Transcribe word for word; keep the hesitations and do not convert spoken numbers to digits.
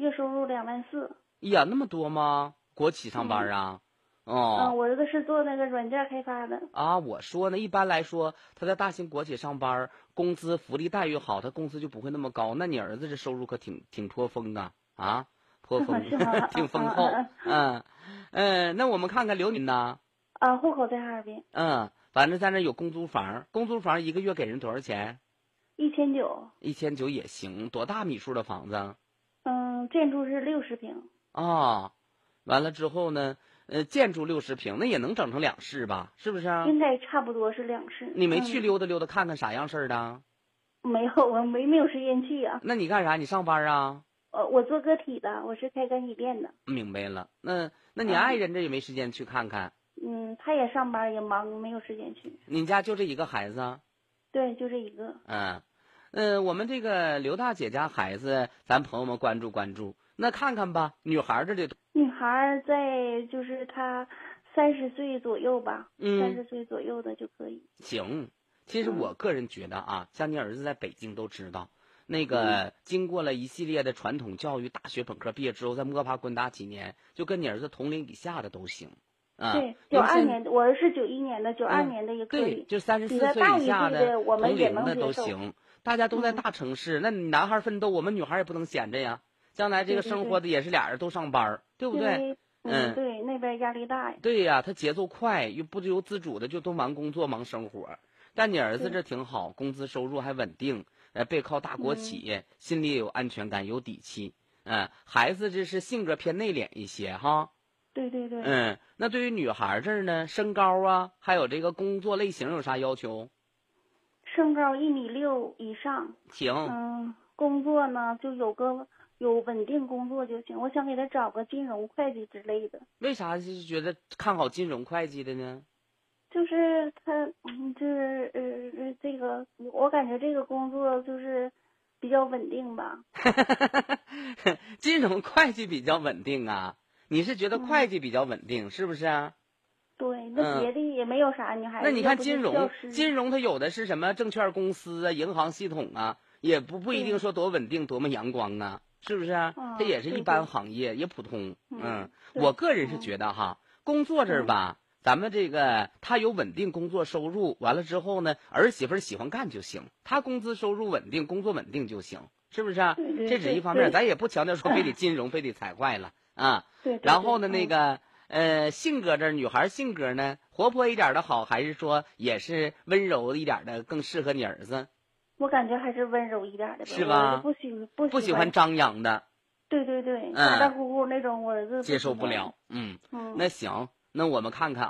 月收入两万四。 呀，那么多吗？国企上班啊？ 嗯， 哦， 我儿子是做那个软件开发的。 啊，我说呢，一般来说，他在大型国企上班，工资福利待遇好，他工资就不会那么高。那你儿子这收入可挺挺颇丰啊，啊，颇丰是吗？ 挺丰厚。 嗯嗯嗯，那我们看看刘您呢？ 啊，户口在哈尔滨。 嗯，反正在那有公租房，公租房一个月给人多少钱？ 一千九。 一千九也行。多大米数的房子？ 嗯，建筑是六十平。 啊，完了之后呢，呃，建筑六十平，那也能整成两室吧？是不是啊？ 应该差不多是两室。 你没去嗯溜达溜达看看啥样式儿的？ 没有，我没没有时间去啊。 那你干啥？你上班啊？ 呃，我做个体的，我是开干洗店的。 明白了。那那你嗯爱人这也没时间去看看？ 嗯，他也上班也忙，没有时间去。 你家就这一个孩子啊？ 对，就这一个。 嗯嗯，我们这个刘大姐家孩子，咱朋友们关注关注。那看看吧，女孩这里， 女孩在就是她三十岁左右吧，三十嗯， 岁左右的就可以。 行。其实我个人觉得啊，像你儿子在北京都知道，那嗯个经过了一系列的传统教育，大学本科毕业之后再摸爬滚打几年，就跟你儿子同龄以下的都行。啊， 对，九因为现二年的，我儿子是九一年的，九二嗯年的也可对， 以。 就三十比四岁他大一以下岁的我们同也龄的都能接受。 行。大家都在嗯大城市，那你男孩奋斗，我们女孩也不能闲着呀。将来这个对对生活的也是俩人都上班，对不对？ 因为嗯，对，那边压力大呀。 对呀，他节奏快，又不由自主的就都忙工作忙生活。但你儿子这挺好，工资收入还稳定，呃，背靠大国企，心里也有安全感，有底气。嗯，孩子这是性格偏内敛一些哈。 对对对。 嗯，那对于女孩这儿呢，身高啊，还有这个工作类型有啥要求？ 身高一米六以上。 行。 嗯，工作呢就有个有稳定工作就行。我想给他找个金融会计之类的。 为啥就是觉得看好金融会计的呢？ 就是他，嗯，就是呃呃，这个我感觉这个工作就是比较稳定吧。 金融会计比较稳定啊？你是觉得会计比较稳定，嗯、是不是啊？ 对，那别的也没有啥，女孩子。 那你看金融，金融它有的是什么证券公司啊、银行系统啊，也不不一定说多稳定、多么阳光啊，是不是啊？ 嗯、 它也是一般行业，也普通。 嗯， 嗯我个人是觉得哈，工作这儿吧。 嗯咱们这个他有稳定工作收入，完了之后呢，儿媳妇喜欢干就行，他工资收入稳定，工作稳定就行，是不是啊？ 对对这只一方面，咱也不强调说非得金融，非得财会了啊。 对。对然后呢， 嗯、 那个呃，性格这女孩性格呢，活泼一点的好，还是说也是温柔一点的更适合你儿子？ 我感觉还是温柔一点的吧。 是吧？ 不喜不不喜欢张扬的。 对对对， 嗯， 咋咋呼呼那种，我儿子接受不了。嗯嗯， 那行，那我们看看。